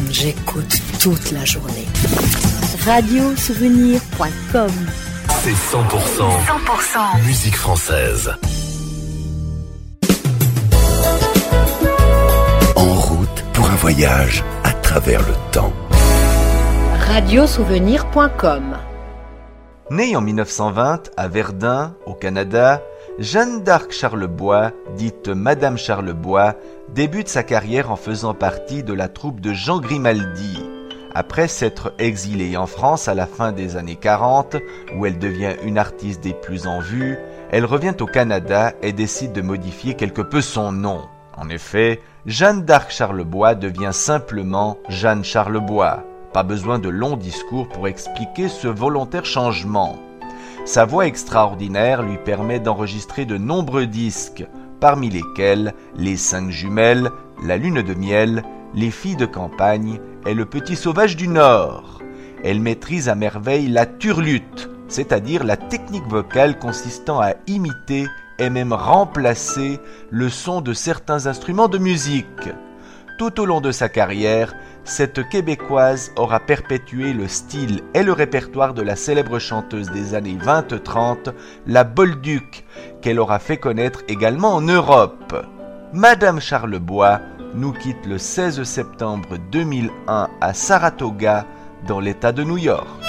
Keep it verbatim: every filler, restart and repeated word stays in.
j'écoute toute la journée. radio souvenir point com. C'est cent pour cent, cent pour cent musique française. En route pour un voyage à travers le temps. radio souvenir point com. Née en mille neuf cent vingt à Verdun, au Canada, Jeanne d'Arc Charlebois, dite Madame Charlebois, débute sa carrière en faisant partie de la troupe de Jean Grimaldi. Après s'être exilée en France à la fin des années quarante, où elle devient une artiste des plus en vue, elle revient au Canada et décide de modifier quelque peu son nom. En effet, Jeanne d'Arc Charlebois devient simplement Jeanne Charlebois. Pas besoin de longs discours pour expliquer ce volontaire changement. Sa voix extraordinaire lui permet d'enregistrer de nombreux disques, parmi lesquels Les Cinq Jumelles, La Lune de Miel, Les Filles de Campagne et Le Petit Sauvage du Nord. Elle maîtrise à merveille la turlute, c'est-à-dire la technique vocale consistant à imiter et même remplacer le son de certains instruments de musique. Tout au long de sa carrière, cette Québécoise aura perpétué le style et le répertoire de la célèbre chanteuse des années vingt trente, la Bolduc, qu'elle aura fait connaître également en Europe. Madame Charlebois nous quitte le seize septembre deux mille un à Saratoga, dans l'État de New York.